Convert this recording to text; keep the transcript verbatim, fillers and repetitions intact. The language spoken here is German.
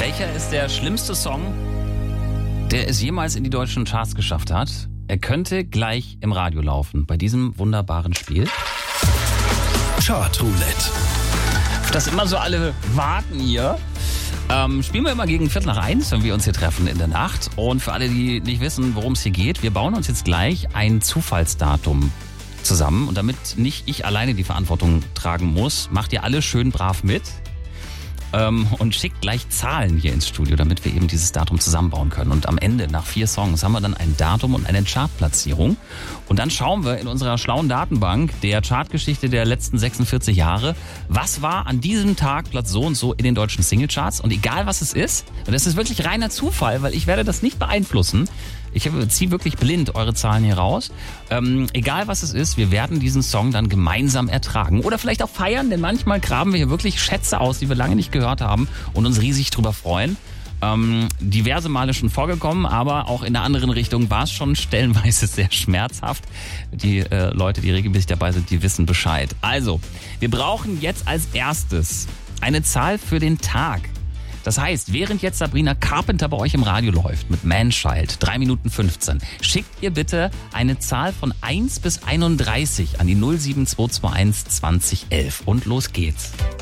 Welcher ist der schlimmste Song, der es jemals in die deutschen Charts geschafft hat? Er könnte gleich im Radio laufen, bei diesem wunderbaren Spiel. Chartroulette. Auf das immer so alle warten hier. Ähm, spielen wir immer gegen Viertel nach eins, wenn wir uns hier treffen in der Nacht. Und für alle, die nicht wissen, worum es hier geht, wir bauen uns jetzt gleich ein Zufallsdatum zusammen. Und damit nicht ich alleine die Verantwortung tragen muss, macht ihr alle schön brav mit. Ähm, und schickt gleich Zahlen hier ins Studio, damit wir eben dieses Datum zusammenbauen können. Und am Ende, nach vier Songs, haben wir dann ein Datum und eine Chartplatzierung. Und dann schauen wir in unserer schlauen Datenbank der Chartgeschichte der letzten sechsundvierzig Jahre, was war an diesem Tag Platz so und so in den deutschen Singlecharts. Und egal was es ist, und das ist wirklich reiner Zufall, weil ich werde das nicht beeinflussen. Ich ziehe wirklich blind eure Zahlen hier raus. Ähm, egal was es ist, wir werden diesen Song dann gemeinsam ertragen. Oder vielleicht auch feiern, denn manchmal graben wir hier wirklich Schätze aus, die wir lange nicht gehört haben und uns riesig drüber freuen. Ähm, diverse Male schon vorgekommen, aber auch in der anderen Richtung war es schon stellenweise sehr schmerzhaft. Die äh, Leute, die regelmäßig dabei sind, die wissen Bescheid. Also, wir brauchen jetzt als erstes eine Zahl für den Tag. Das heißt, während jetzt Sabrina Carpenter bei euch im Radio läuft mit Man-Child, drei Minuten fünfzehn, schickt ihr bitte eine Zahl von eins bis einunddreißig an die null sieben zwei zwei eins zwanzig elf und los geht's.